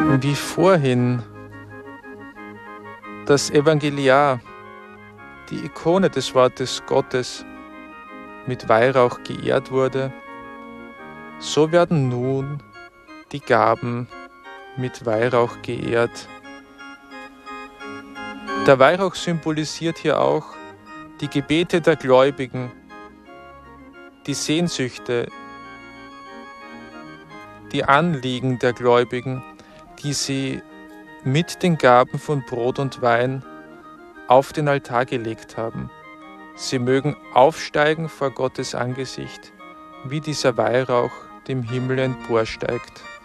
Wie vorhin das Evangeliar, die Ikone des Wortes Gottes, mit Weihrauch geehrt wurde, so werden nun die Gaben mit Weihrauch geehrt. Der Weihrauch symbolisiert hier auch die Gebete der Gläubigen, die Sehnsüchte, die Anliegen der Gläubigen, die sie mit den Gaben von Brot und Wein auf den Altar gelegt haben. Sie mögen aufsteigen vor Gottes Angesicht, wie dieser Weihrauch dem Himmel emporsteigt.